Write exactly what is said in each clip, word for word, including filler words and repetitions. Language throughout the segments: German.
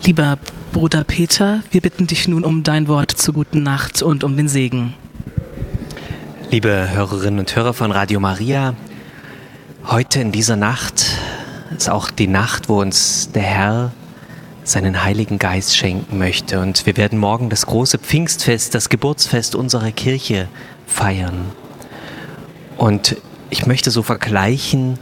Lieber Bruder Peter, wir bitten dich nun um dein Wort zur guten Nacht und um den Segen. Liebe Hörerinnen und Hörer von Radio Maria, heute in dieser Nacht ist auch die Nacht, wo uns der Herr seinen Heiligen Geist schenken möchte. Und wir werden morgen das große Pfingstfest, das Geburtsfest unserer Kirche feiern. Und ich möchte so vergleichen,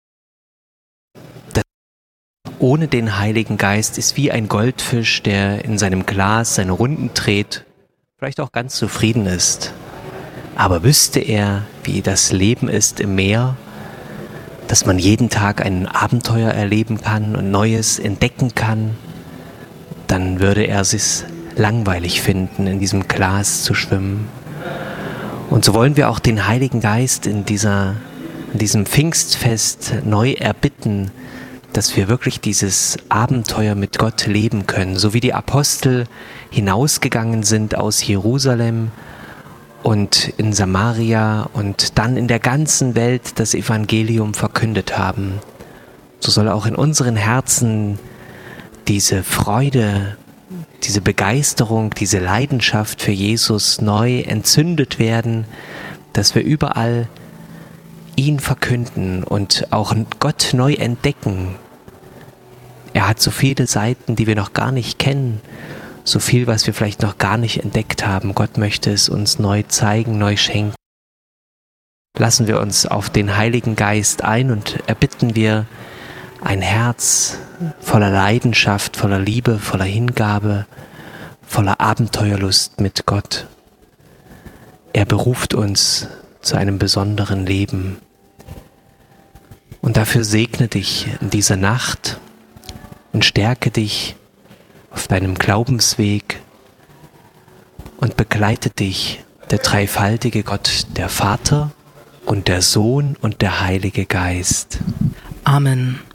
dass ohne den Heiligen Geist ist wie ein Goldfisch, der in seinem Glas seine Runden dreht, vielleicht auch ganz zufrieden ist. Aber wüsste er, wie das Leben ist im Meer, dass man jeden Tag ein Abenteuer erleben kann und Neues entdecken kann, dann würde er es langweilig finden, in diesem Glas zu schwimmen. Und so wollen wir auch den Heiligen Geist in, dieser, in diesem Pfingstfest neu erbitten, dass wir wirklich dieses Abenteuer mit Gott leben können, so wie die Apostel hinausgegangen sind aus Jerusalem und in Samaria und dann in der ganzen Welt das Evangelium verkündet haben. So soll auch in unseren Herzen diese Freude, diese Begeisterung, diese Leidenschaft für Jesus neu entzündet werden, dass wir überall ihn verkünden und auch Gott neu entdecken. Er hat so viele Seiten, die wir noch gar nicht kennen, so viel, was wir vielleicht noch gar nicht entdeckt haben. Gott möchte es uns neu zeigen, neu schenken. Lassen wir uns auf den Heiligen Geist ein und erbitten wir ein Herz voller Leidenschaft, voller Liebe, voller Hingabe, voller Abenteuerlust mit Gott. Er beruft uns zu einem besonderen Leben. Und dafür segne dich in dieser Nacht und stärke dich auf deinem Glaubensweg und begleite dich der dreifaltige Gott, der Vater und der Sohn und der Heilige Geist. Amen.